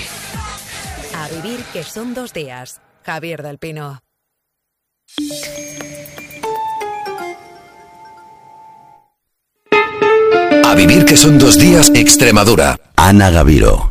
A vivir que son 2 días. Javier del Pino. A vivir que son 2 días, Extremadura. Ana Gaviro.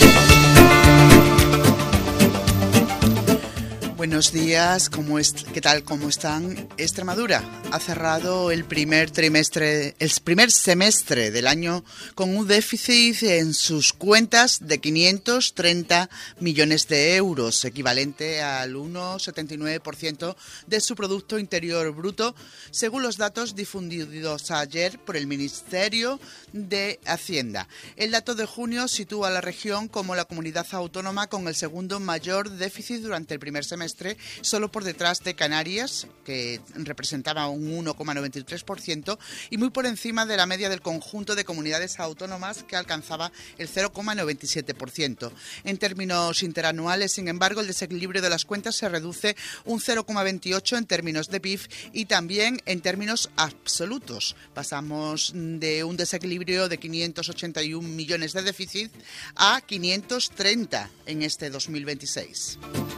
Buenos días, ¿qué tal? ¿Cómo están? Extremadura ha cerrado el primer semestre del año con un déficit en sus cuentas de 530 millones de euros, equivalente al 1,79% de su Producto Interior Bruto, según los datos difundidos ayer por el Ministerio de Hacienda. El dato de junio sitúa a la región como la comunidad autónoma con el segundo mayor déficit durante el primer semestre, solo por detrás de Canarias, que representaba un 1,93%, y muy por encima de la media del conjunto de comunidades autónomas, que alcanzaba el 0,97%. En términos interanuales, sin embargo, el desequilibrio de las cuentas se reduce un 0,28 en términos de PIB y también en términos absolutos. Pasamos de un desequilibrio de 581 millones de déficit a 530 en este 2026.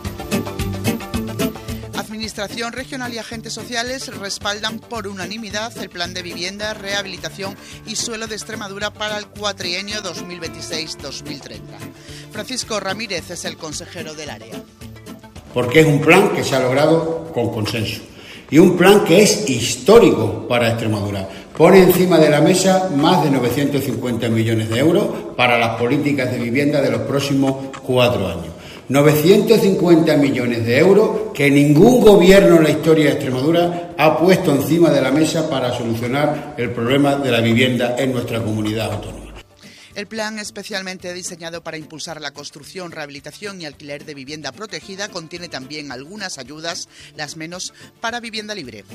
Administración regional y agentes sociales respaldan por unanimidad el Plan de Vivienda, Rehabilitación y Suelo de Extremadura para el cuatrienio 2026-2030. Francisco Ramírez es el consejero del área. Porque es un plan que se ha logrado con consenso y un plan que es histórico para Extremadura. Pone encima de la mesa más de 950 millones de euros para las políticas de vivienda de los próximos 4 años. 950 millones de euros que ningún gobierno en la historia de Extremadura ha puesto encima de la mesa para solucionar el problema de la vivienda en nuestra comunidad autónoma. El plan, especialmente diseñado para impulsar la construcción, rehabilitación y alquiler de vivienda protegida, contiene también algunas ayudas, las menos para vivienda libre.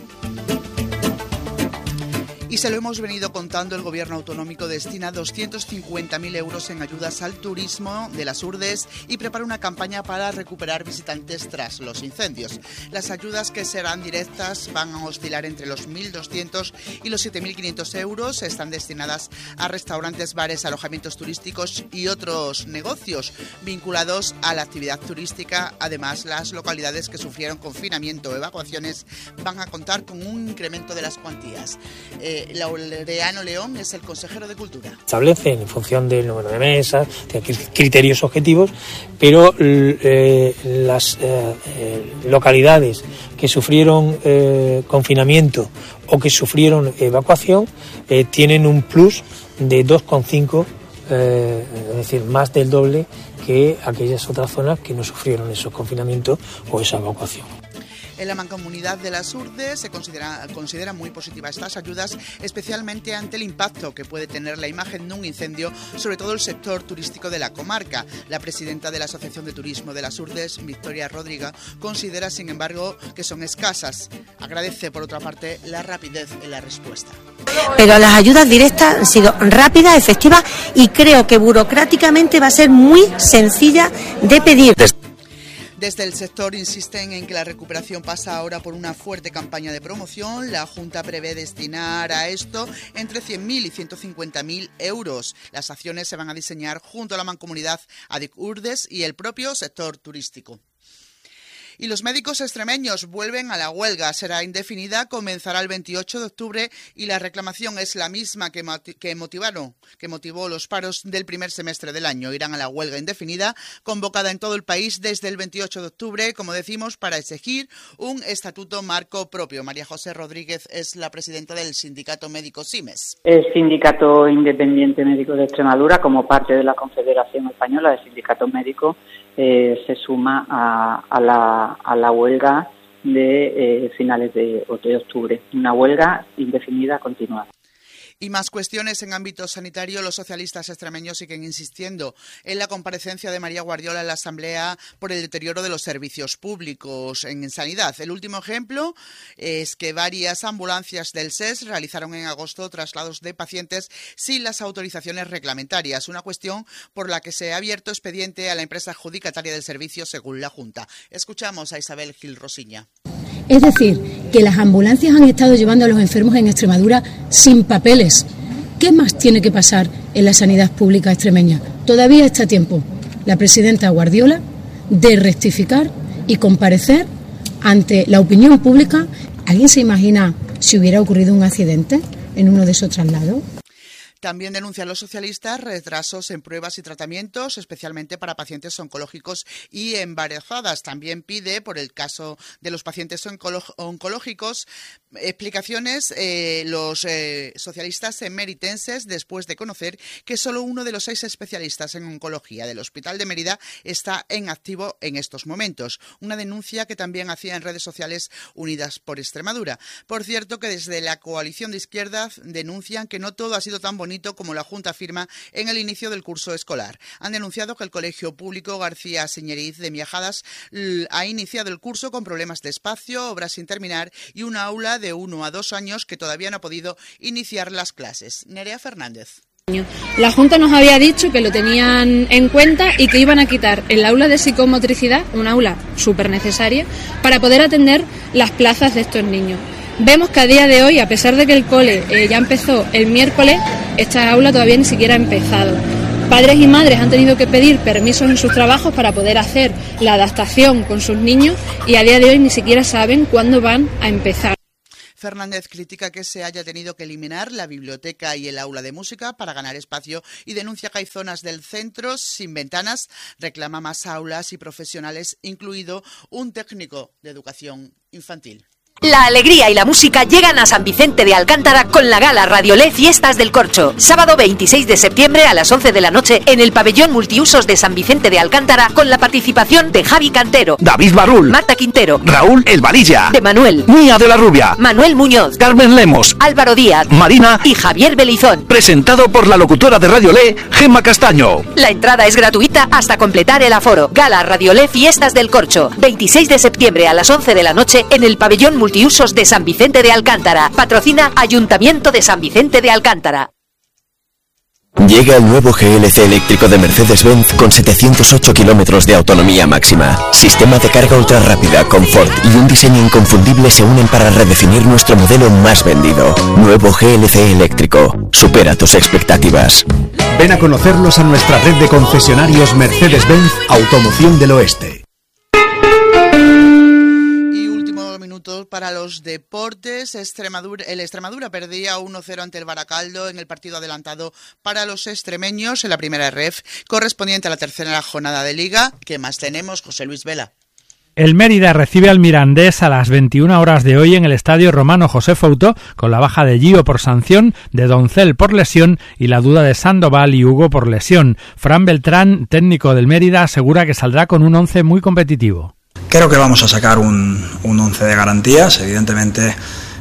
Y se lo hemos venido contando, el Gobierno autonómico destina 250.000 euros en ayudas al turismo de las Urdes y prepara una campaña para recuperar visitantes tras los incendios. Las ayudas, que serán directas, van a oscilar entre los 1.200 y los 7.500 euros. Están destinadas a restaurantes, bares, alojamientos turísticos y otros negocios vinculados a la actividad turística. Además, las localidades que sufrieron confinamiento o evacuaciones van a contar con un incremento de las cuantías. Laureano León es el consejero de Cultura. Establecen en función del número de mesas, criterios objetivos, pero las localidades que sufrieron confinamiento o que sufrieron evacuación tienen un plus de 2,5, es decir, más del doble que aquellas otras zonas que no sufrieron esos confinamientos o esa evacuación. En la Mancomunidad de las Urdes se considera muy positiva estas ayudas, especialmente ante el impacto que puede tener la imagen de un incendio, sobre todo el sector turístico de la comarca. La presidenta de la Asociación de Turismo de las Urdes, Victoria Rodríguez, considera, sin embargo, que son escasas. Agradece, por otra parte, la rapidez en la respuesta. Pero las ayudas directas han sido rápidas, efectivas y creo que burocráticamente va a ser muy sencilla de pedir. Desde el sector insisten en que la recuperación pasa ahora por una fuerte campaña de promoción. La Junta prevé destinar a esto entre 100.000 y 150.000 euros. Las acciones se van a diseñar junto a la Mancomunidad ADIC Urdes y el propio sector turístico. Y los médicos extremeños vuelven a la huelga. Será indefinida, comenzará el 28 de octubre y la reclamación es la misma que motivó los paros del primer semestre del año. Irán a la huelga indefinida, convocada en todo el país desde el 28 de octubre, como decimos, para exigir un estatuto marco propio. María José Rodríguez es la presidenta del Sindicato Médico SIMES. El Sindicato Independiente Médico de Extremadura, como parte de la Confederación Española de Sindicatos Médicos, se suma a la huelga de finales de octubre, una huelga indefinida continuada. Y más cuestiones en ámbito sanitario. Los socialistas extremeños siguen insistiendo en la comparecencia de María Guardiola en la Asamblea por el deterioro de los servicios públicos en sanidad. El último ejemplo es que varias ambulancias del SES realizaron en agosto traslados de pacientes sin las autorizaciones reglamentarias, una cuestión por la que se ha abierto expediente a la empresa adjudicataria del servicio, según la Junta. Escuchamos a Isabel Gil Rosiña. Es decir, que las ambulancias han estado llevando a los enfermos en Extremadura sin papeles. ¿Qué más tiene que pasar en la sanidad pública extremeña? Todavía está a tiempo. la presidenta Guardiola de rectificar y comparecer ante la opinión pública. ¿Alguien se imagina si hubiera ocurrido un accidente en uno de esos traslados? También denuncian los socialistas retrasos en pruebas y tratamientos, especialmente para pacientes oncológicos y embarazadas. También pide, por el caso de los pacientes oncológicos, explicaciones los socialistas emeritenses después de conocer que solo uno de los 6 especialistas en oncología del Hospital de Mérida está en activo en estos momentos. Una denuncia que también hacía en redes sociales Unidas por Extremadura. Por cierto, que desde la coalición de izquierdas denuncian que no todo ha sido tan bonito como la Junta afirma en el inicio del curso escolar. Han denunciado que el Colegio Público García Señeriz de Miajadas ha iniciado el curso con problemas de espacio, obras sin terminar y una aula de 1 a 2 años que todavía no ha podido iniciar las clases. Nerea Fernández. La Junta nos había dicho que lo tenían en cuenta y que iban a quitar el aula de psicomotricidad, una aula súper necesaria, para poder atender las plazas de estos niños. Vemos que a día de hoy, a pesar de que el cole ya empezó el miércoles, esta aula todavía ni siquiera ha empezado. Padres y madres han tenido que pedir permisos en sus trabajos para poder hacer la adaptación con sus niños y a día de hoy ni siquiera saben cuándo van a empezar. Fernández critica que se haya tenido que eliminar la biblioteca y el aula de música para ganar espacio y denuncia que hay zonas del centro sin ventanas. Reclama más aulas y profesionales, incluido un técnico de educación infantil. La alegría y la música llegan a San Vicente de Alcántara con la gala Radiolé Fiestas del Corcho. Sábado 26 de septiembre a las 11 de la noche en el pabellón multiusos de San Vicente de Alcántara con la participación de Javi Cantero, David Barrul, Marta Quintero, Raúl El Valilla, de Manuel, Mía de la Rubia, Manuel Muñoz, Carmen Lemos, Álvaro Díaz, Marina y Javier Belizón. Presentado por la locutora de Radiolé, Gemma Castaño. La entrada es gratuita hasta completar el aforo. Gala Radiolé Fiestas del Corcho. 26 de septiembre a las 11 de la noche en el pabellón multiusos de San Vicente de Alcántara. Patrocina Ayuntamiento de San Vicente de Alcántara. Llega el nuevo GLC eléctrico de Mercedes-Benz con 708 kilómetros de autonomía máxima. Sistema de carga ultra rápida, confort y un diseño inconfundible se unen para redefinir nuestro modelo más vendido. Nuevo GLC eléctrico. Supera tus expectativas. Ven a conocerlos a nuestra red de concesionarios Mercedes-Benz Automoción del Oeste. Para los deportes, el Extremadura perdía 1-0 ante el Baracaldo en el partido adelantado para los extremeños en la primera ref correspondiente a la tercera jornada de Liga. ¿Qué más tenemos, José Luis Vela? El Mérida recibe al Mirandés a las 21 horas de hoy en el Estadio Romano José Fouto, con la baja de Gio por sanción, de Doncel por lesión y la duda de Sandoval y Hugo por lesión. Fran Beltrán, técnico del Mérida, asegura que saldrá con un once muy competitivo. Creo que vamos a sacar un 11 de garantías. Evidentemente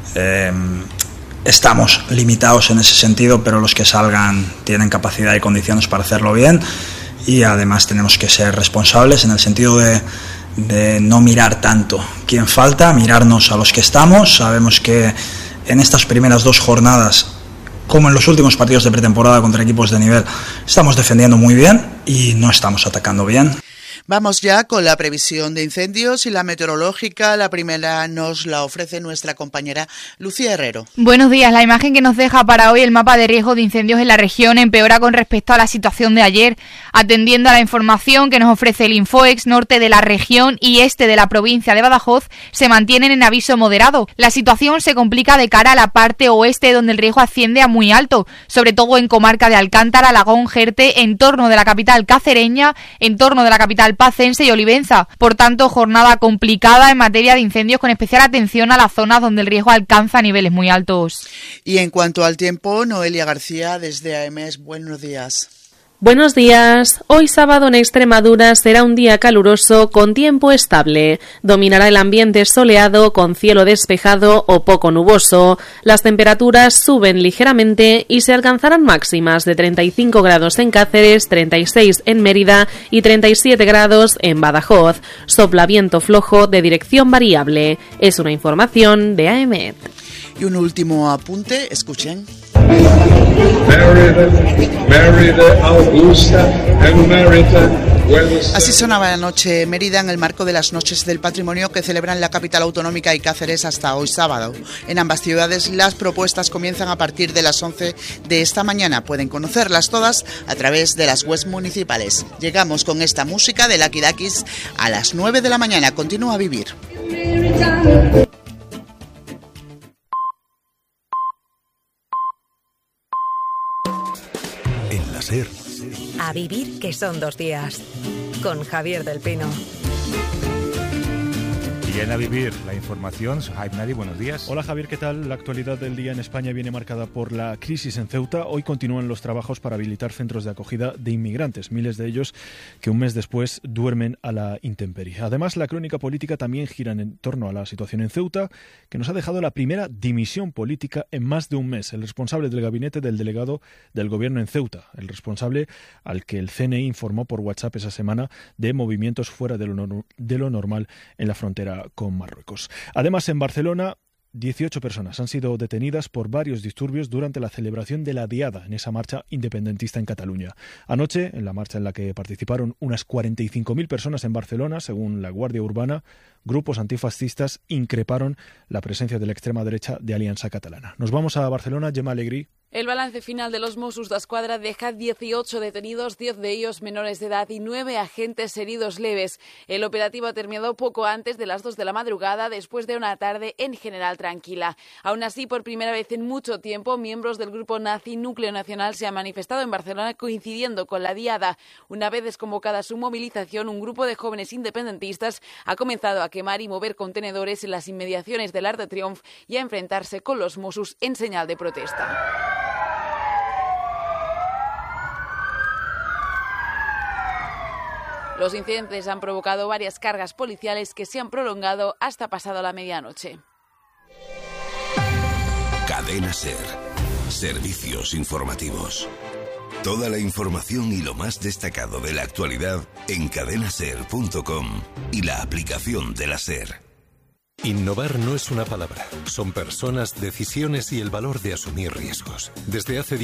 estamos limitados en ese sentido, pero los que salgan tienen capacidad y condiciones para hacerlo bien, y además tenemos que ser responsables en el sentido de no mirar tanto quién falta, mirarnos a los que estamos. Sabemos que en estas primeras 2 jornadas, como en los últimos partidos de pretemporada contra equipos de nivel, estamos defendiendo muy bien y no estamos atacando bien. Vamos ya con la previsión de incendios y la meteorológica. La primera nos la ofrece nuestra compañera Lucía Herrero. Buenos días. La imagen que nos deja para hoy el mapa de riesgo de incendios en la región empeora con respecto a la situación de ayer, atendiendo a la información que nos ofrece el Infoex. Norte de la región y este de la provincia de Badajoz se mantienen en aviso moderado. La situación se complica de cara a la parte oeste, donde el riesgo asciende a muy alto, sobre todo en comarca de Alcántara, Alagón, Jerte, entorno de la capital cacereña, entorno de la capital pacense y Olivenza. Por tanto, jornada complicada en materia de incendios, con especial atención a las zonas donde el riesgo alcanza niveles muy altos. Y en cuanto al tiempo, Noelia García desde AEMES, buenos días. Buenos días. Hoy sábado en Extremadura será un día caluroso con tiempo estable. Dominará el ambiente soleado con cielo despejado o poco nuboso. Las temperaturas suben ligeramente y se alcanzarán máximas de 35 grados en Cáceres, 36 en Mérida y 37 grados en Badajoz. Sopla viento flojo de dirección variable. Es una información de AEMET. Y un último apunte, escuchen. Mérida, Augusta and Mérida, Así sonaba anoche Mérida en el marco de las Noches del Patrimonio que celebran la capital autonómica y Cáceres hasta hoy sábado. En ambas ciudades las propuestas comienzan a partir de las 11 de esta mañana. Pueden conocerlas todas a través de las webs municipales. Llegamos con esta música de Lucky Duckies a las 9 de la mañana. Continúa a vivir. En la SER. A vivir, que son 2 días. Con Javier del Pino. Y en A Vivir, la información. Jaime Nadi, buenos días. Hola Javier, ¿qué tal? La actualidad del día en España viene marcada por la crisis en Ceuta. Hoy continúan los trabajos para habilitar centros de acogida de inmigrantes, miles de ellos que un mes después duermen a la intemperie. Además, la crónica política también gira en torno a la situación en Ceuta, que nos ha dejado la primera dimisión política en más de un mes. El responsable del gabinete del delegado del gobierno en Ceuta, el responsable al que el CNI informó por WhatsApp esa semana de movimientos fuera de lo normal en la frontera con Marruecos. Además, en Barcelona, 18 personas han sido detenidas por varios disturbios durante la celebración de la Diada en esa marcha independentista en Cataluña. Anoche, en la marcha en la que participaron unas 45.000 personas en Barcelona, según la Guardia Urbana, grupos antifascistas increparon la presencia de la extrema derecha de Alianza Catalana. Nos vamos a Barcelona, Gemma Alegrí. El balance final de los Mossos d'Esquadra deja 18 detenidos, 10 de ellos menores de edad y 9 agentes heridos leves. El operativo ha terminado poco antes de las 2 de la madrugada, después de una tarde en general tranquila. Aún así, por primera vez en mucho tiempo, miembros del grupo nazi Núcleo Nacional se han manifestado en Barcelona coincidiendo con la Diada. Una vez desconvocada su movilización, un grupo de jóvenes independentistas ha comenzado a quemar y mover contenedores en las inmediaciones del Arc de Triomphe y a enfrentarse con los Mossos en señal de protesta. Los incidentes han provocado varias cargas policiales que se han prolongado hasta pasado la medianoche. Cadena SER. Servicios informativos. Toda la información y lo más destacado de la actualidad en cadenaser.com y la aplicación de la SER. Innovar no es una palabra, son personas, decisiones y el valor de asumir riesgos. Desde hace